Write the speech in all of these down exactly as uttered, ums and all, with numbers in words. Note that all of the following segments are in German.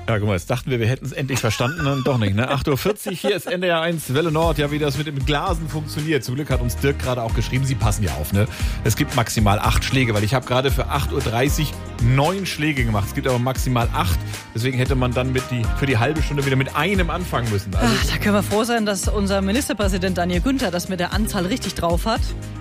Ja, guck mal, jetzt dachten wir, wir hätten es endlich verstanden, dann doch nicht, ne? acht Uhr vierzig, hier ist N D R eins Welle Nord, ja, wie das mit dem Glasen funktioniert. Zum Glück hat uns Dirk gerade auch geschrieben, Sie passen ja auf, ne? Es gibt maximal acht Schläge, weil ich habe gerade für acht Uhr dreißig neun Schläge gemacht. Es gibt aber maximal acht, deswegen hätte man dann mit die, für die halbe Stunde wieder mit einem anfangen müssen. Also Ach, da können wir froh sein, dass unser Ministerpräsident Daniel Günther das mit der Anzahl richtig drauf hat.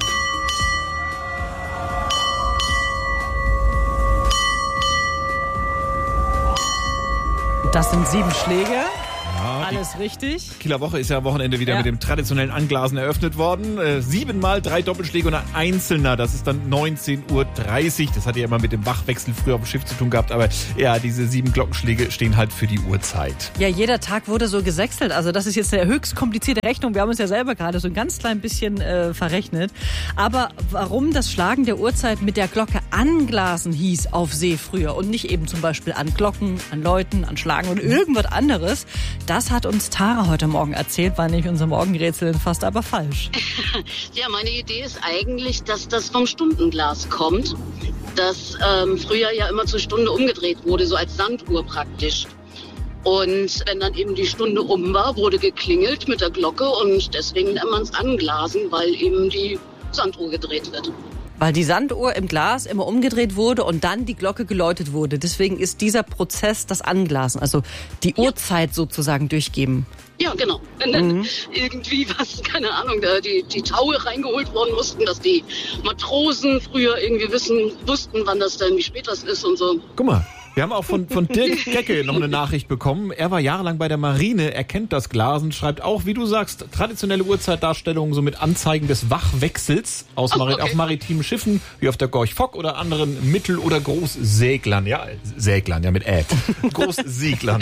Das sind sieben Schläge. Ja, alles richtig. Kieler Woche ist ja am Wochenende wieder ja. mit dem traditionellen Anglasen eröffnet worden. Äh, siebenmal drei Doppelschläge und ein Einzelner. Das ist dann neunzehn Uhr dreißig. Das hatte ja immer mit dem Wachwechsel früher auf dem Schiff zu tun gehabt. Aber ja, diese sieben Glockenschläge stehen halt für die Uhrzeit. Ja, jeder Tag wurde so gesechselt. Also das ist jetzt eine höchst komplizierte Rechnung. Wir haben uns ja selber gerade so ein ganz klein bisschen äh, verrechnet. Aber warum das Schlagen der Uhrzeit mit der Glocke anglasen hieß auf See früher und nicht eben zum Beispiel an Glocken, an Läuten, an Schlagen und irgendwas anderes, das hat uns Tara heute Morgen erzählt, war nicht unser Morgenrätsel fast, aber falsch. Ja, meine Idee ist eigentlich, dass das vom Stundenglas kommt, das ähm, früher ja immer zur Stunde umgedreht wurde, so als Sanduhr praktisch. Und wenn dann eben die Stunde um war, wurde geklingelt mit der Glocke und deswegen nennt man es Anglasen, weil eben die Sanduhr gedreht wird. Weil die Sanduhr im Glas immer umgedreht wurde und dann die Glocke geläutet wurde. Deswegen ist dieser Prozess das Anglasen, also die ja. Uhrzeit sozusagen durchgeben. Ja, genau. Wenn dann mhm. irgendwie was, keine Ahnung, da die, die Taue reingeholt worden mussten, dass die Matrosen früher irgendwie wissen, wussten, wann das denn, wie spät das ist und so. Guck mal. Wir haben auch von, von Dirk Gecke noch eine Nachricht bekommen. Er war jahrelang bei der Marine, er kennt das Glasen, schreibt auch, wie du sagst, traditionelle Uhrzeitdarstellungen so mit Anzeigen des Wachwechsels aus oh, Mari- okay. auf maritimen Schiffen, wie auf der Gorch Fock oder anderen Mittel- oder Großseglern. Ja, Seglern, ja mit Ä. Großseglern.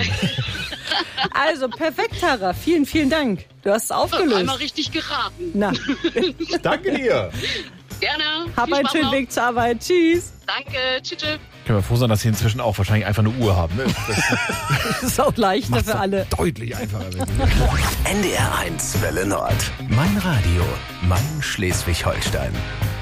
Also perfekt, Tara. Vielen, vielen Dank. Du hast es aufgelöst. Einmal richtig geraten. Na. Danke dir. Gerne. Hab einen schönen Weg zur Arbeit. Tschüss. Danke. Tschüss. Tschüss. Können wir froh sein, dass sie inzwischen auch wahrscheinlich einfach eine Uhr haben. Ne? Das, das ist auch leichter für alle. Deutlich einfacher. N D R eins Welle Nord. Mein Radio. Mein Schleswig-Holstein.